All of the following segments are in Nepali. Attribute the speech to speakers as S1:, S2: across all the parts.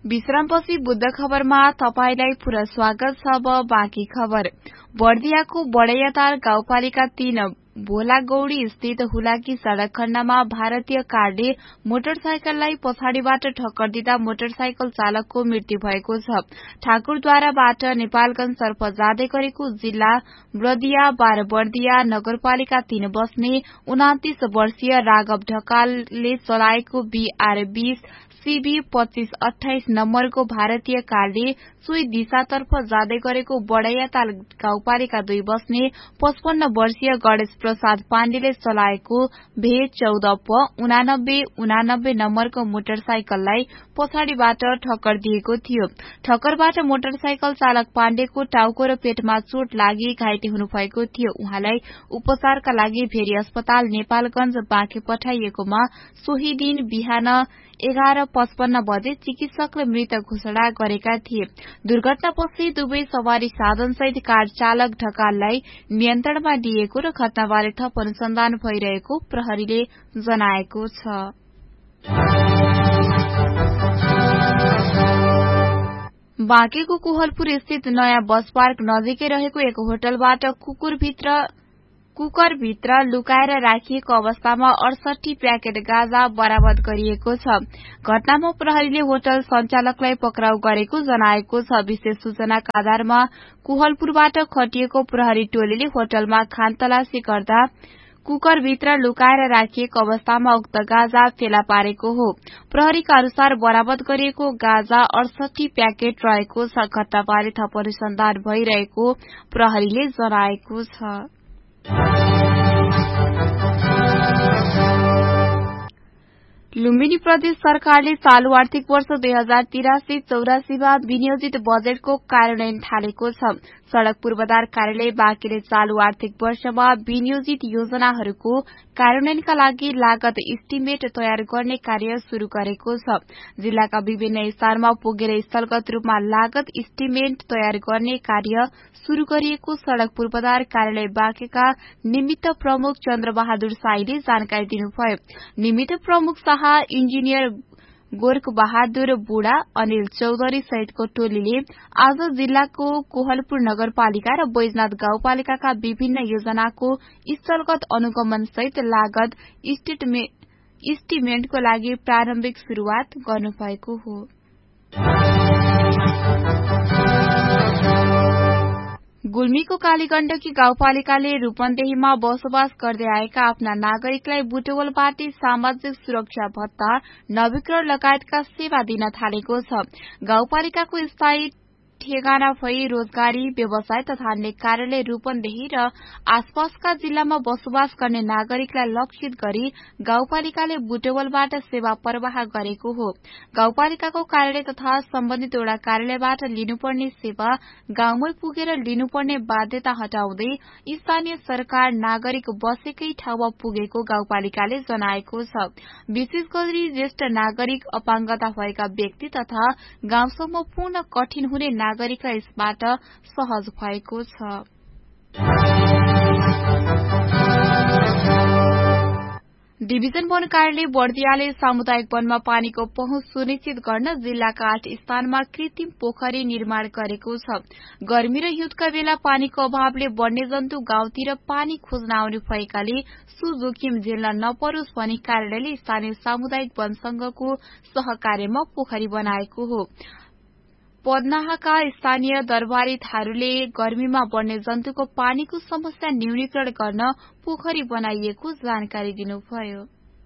S1: विश्रामपछि बुद्ध खबरमा तपाईलाई पुरा स्वागत छ। अब बाँकी खबर। बर्दियाको बडैयातार गाउँपालिका 3 भोलागौडी स्थित हुलाकी सड़क खण्डमा भारतीय कारले मोटरसाइकललाई पछाडिबाट ठक्कर दिँदा मोटरसाइकल चालकको मृत्यु भएको छ। ठाकुरद्वाराबाट नेपालगंज तर्फ जाँदै गरेको जिल्ला बर्दिया बर्दिया नगरपालिका 3 बस्ने 29 वर्षीय राघव ढकालले चलाएको BR20 CB 2528 नम्बरको भारतीय कारले सोही दिशातर्फ जाँदै गरेको बडैयाताल गाउँपालिका 2 बस्ने 55 वर्षीय गणेश प्रसाद पाण्डेले चलाएको भे 14 प 89 नम्बरको मोटरसाइकललाई पछाडिबाट ठक्कर दिएको थियो। ठक्करबाट मोटरसाइकल चालक पाण्डेको टाउको र पेटमा चोट लागि घाइते हुनुभएको थियो। उहाँलाई उपचारका लागि भेरी अस्पताल नेपालगंज बाँके पठाइएकोमा सोही दिन बिहान 11:55 बजे चिकित्सकले मृत घोषणा गरेका थिए। दुर्घटनापछि दुवै सवारी साधनसहित कार चालक ढकाललाई नियन्त्रणमा लिएको र घटनाबारे थप अनुसन्धान भइरहेको प्रहरीले जनाएको छ। बाँकेको कोहलपुर स्थित नयाँ बस पार्क नजिकै रहेको एक होटलबाट कुकरभित्र लुकाएर राखिएको अवस्थामा 68 प्याकेट गाँजा बरामद गरिएको छ। घटनामा प्रहरीले होटल संचालकलाई पक्राउ गरेको जनाएको छ। विशेष सूचनाका आधारमा कोहलपुरबाट खटिएको प्रहरी टोलीले होटलमा खानतलासी गर्दा कुकरभित्र लुकाएर राखिएको अवस्थामा उक्त गाँजा फेला पारेको हो। प्रहरीका अनुसार बरामद गरिएको गाँजा 68 प्याकेट रहेको छ। घटनाबारे थप अनुसन्धान भइरहेको प्रहरीले जनाएको छ। लुम्बिनी प्रदेश सरकारले चालू आर्थिक वर्ष 2083-84 मा विनियोजित बजेटको कार्यान्वयन थालेको छ। सड़क पूर्वाधार कार्यालय बाँकेले चालू आर्थिक वर्षमा विनियोजित योजनाहरूको कार्यान्वयनका लागि लागत इस्टिमेट तयार गर्ने कार्य शुरू गरेको छ। जिल्लाका विभिन्न स्थानमा पुगेर स्थलगत रूपमा लागत इस्टिमेट तयार गर्ने कार्य शुरू गरिएको सड़क पूर्वाधार कार्यालय बाँकेका निमित्त प्रमुख चन्द्रबहादुर साईले जानकारी दिनुभयो। निमित्त प्रमुख शाह इन्जिनियर गोर्ख बहादुर बुढा, अनिल चौधरी सहितको टोलीले आज जिल्लाको कोहलपुर नगरपालिका र बैजनाथ गाउँपालिकाका विभिन्न योजनाको स्थलगत अनुगमन सहित लागत इस्टिमेटको लागि प्रारम्भिक शुरूआत गर्नुभएको हो। गुल्मीको कालीगण्डकी गाउँपालिकाले रूपन्देहीमा बसोबास गर्दै आएका आफ्ना नागरिकलाई बुटवलबाटै सामाजिक सुरक्षा भत्ता, नवीकरण लगायतका सेवा दिन थालेको छ। गाउँपालिकाको स्थायी ठेगाना भई रोजगारी, व्यवसाय तथा अन्य कार्यालय रूपन्देही र आसपासका जिल्लामा बसोबास गर्ने नागरिकलाई लक्षित गरी गाउँपालिकाले बुटवलबाट सेवा प्रवाह गरेको हो। गाउँपालिकाको कार्यालय तथा सम्बन्धित वडा कार्यालयबाट लिनुपर्ने सेवा गाउँमै पुगेर लिनुपर्ने बाध्यता हटाउँदै स्थानीय सरकार नागरिक बसेकै ठाउँमा पुगेको गाउँपालिकाले जनाएको छ। विशेष गरी ज्येष्ठ नागरिक, अपाङ्गता भएका व्यक्ति तथा गाउँसम्म पुग्न कठिन हुने नागरिकलाई यसबाट सहज भएको छ। डिभिजन वन कार्यालय बर्दियाले सामुदायिक वनमा पानीको पहुँच सुनिश्चित गर्न जिल्लाका 8 स्थानमा कृत्रिम पोखरी निर्माण गरेको छ। गर्मी र हिउँदका बेला पानीको अभावले वन्यजन्तु गाउँतिर पानी खोज्न आउने भएकाले सो जोखिम झेल्न नपरोस् भनी कार्यालयले स्थानीय सामुदायिक वन संघको सहकार्यमा पोखरी बनाएको हो। पदनाहाका स्थानीय दरबारी थारूले गर्मीमा वन्यजन्तुको पानीको समस्या न्यूनीकरण गर्न पोखरी बनाइएको जानकारी दिनुभयो।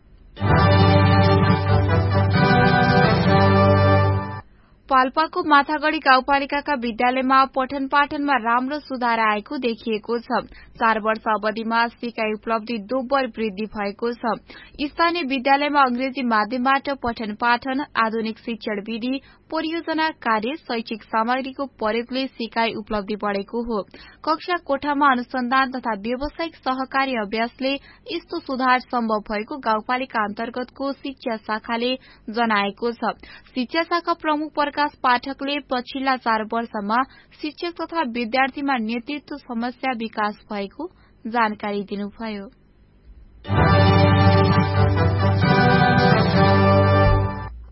S1: पाल्पाको माथागढ़ी गाउँपालिकाका विद्यालयमा पठन पाठनमा राम्रो सुधार आएको देखिएको छ। 4 वर्ष अवधिमा सिकाइ उपलब्धि दोब्बर वृद्धि भएको छ। स्थानीय विद्यालयमा अंग्रेजी माध्यमबाट पठन पाठन, आधुनिक शिक्षण विधि, परियोजना कार्य, शैक्षिक सामग्रीको प्रयोगले सिकाइ उपलब्धि बढ़ेको हो। कक्षा कोठामा अनुसन्धान तथा व्यावसायिक सहकारी अभ्यासले यस्तो सुधार सम्भव भएको गाउँपालिका अन्तर्गतको शिक्षा शाखाले जनाएको छ। शिक्षा शाखा प्रमुख प्रकाश पाठकले पछिल्ला 4 वर्षमा शिक्षक तथा विद्यार्थीमा नेतृत्व समस्या विकास भएको जानकारी दिनुभयो।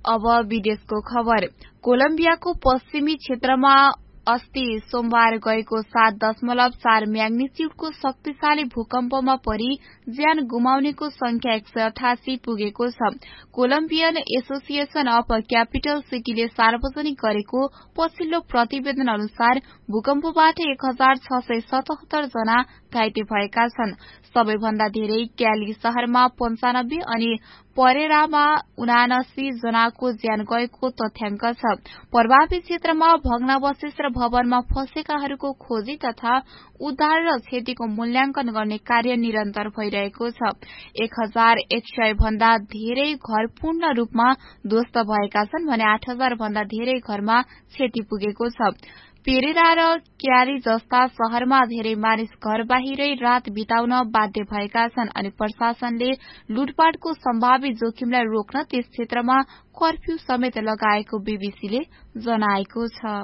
S1: अब विदेशको खबर। कोलम्बियाको पश्चिमी क्षेत्रमा अस्ति सोमबार गएको 7.4 म्याग्निट्युडको शक्तिशाली भूकम्पमा परि ज्यान गुमाउनेको संख्या 188 पुगेको छ। कोलम्बियन एसोसिएशन अफ क्यापिटल सिटीले सार्वजनिक गरेको पछिल्लो प्रतिवेदन अनुसार भूकम्पबाट 1677 जना घाइते भएका छन्। सबैभन्दा धेरै क्याली शहरमा 95 अनि परेरामा 79 जनाको ज्यान गएको तथ्याङ्क छ। प्रभावित क्षेत्रमा भग्नावशेष र भवनमा फँसेकाहरूको खोजी तथा उद्धार र क्षतिको मूल्याङ्कन गर्ने कार्य निरन्तर भइरहेको छ। 1100 भन्दा धेरै घर पूर्ण रूपमा ध्वस्त भएका छन् भने 8000 भन्दा धेरै घरमा क्षति पुगेको छ। पेरेरा र क्याली जस्ता शहरमा धेरै मानिस घर बाहिरै रात बिताउन बाध्य भएका छन् अनि प्रशासनले लुटपाटको सम्भावित जोखिमलाई रोक्न त्यस क्षेत्रमा कर्फ्यू समेत लगाएको बीबीसीले जनाएको छ।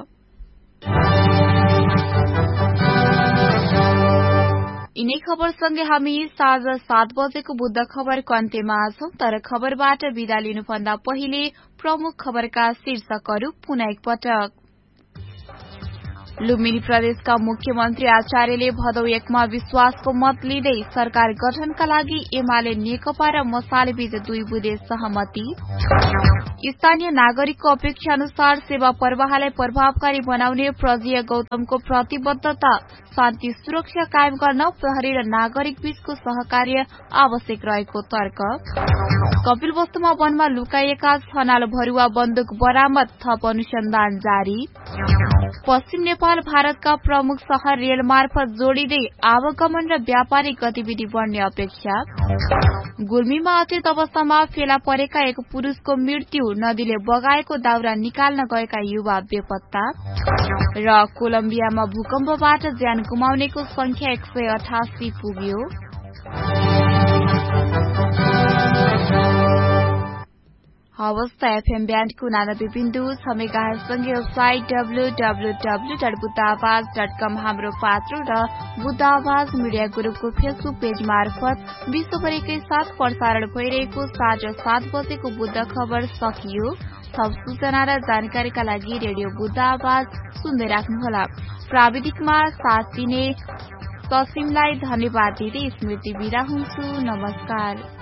S1: यिनै खबरसँगै हामी साँझ 7 बजेको बुद्ध खबरको अन्त्यमा छौं, तर खबरबाट बिदा लिनुभन्दा पहिले प्रमुख खबरका शीर्षकहरू पुनः एकपटक। लुम्बिनी प्रदेशका मुख्यमन्त्री आचार्यले भदौ 1 मा विश्वासको मत लिँदै सरकार गठनका लागि एमाले नेकपा र मसाले बीच 2 बुँदे सहमति। स्थानीय नागरिकको अपेक्षा अनुसार सेवा प्रवाहलाई प्रभावकारी बनाउने प्रज्ञा गौतमको प्रतिबद्धता। शान्ति सुरक्षा कायम गर्न प्रहरी र नागरिक बीचको सहकार्य आवश्यक रहेको तर्क। कपिलवस्तुमा वनमा लुकाइएका छनाल भरुवा बन्दुक बरामद, थप अनुसन्धान जारी। पश्चिम नेपाल भारतका प्रमुख शहर रेल मार्फत जोडिँदै आवागमन र व्यापारिक गतिविधि बढ्ने अपेक्षा। गुल्मीमा अचेत अवस्थामा फेला परेका एक पुरुषको मृत्यु, नदीले बगाएको दाउरा निकाल्न गएका युवा बेपत्ता। र कोलम्बियामा भूकम्पबाट ज्यान गुमाउनेको संख्या 188 पुग्यो। हवस् त एफएम ब्यान्डको 89.6 मेगाहर्जसँगै वेबसाइट www.buddhaavaz.com हाम्रो पात्रो र बुद्ध आवाज मिडिया ग्रुपको फेसबुक पेज मार्फत विश्वभरिकै साथ प्रसारण भइरहेको साँझ 7 बजेको बुद्ध खबर सकियो। थप सूचना र जानकारीका लागि रेडियो बुद्ध आवाज सुन्दै राख्नुहोला। प्राविधिकमा साथ दिने ससिमलाई धन्यवाद दिँदै स्मृति बिदा हुन्छु। नमस्कार।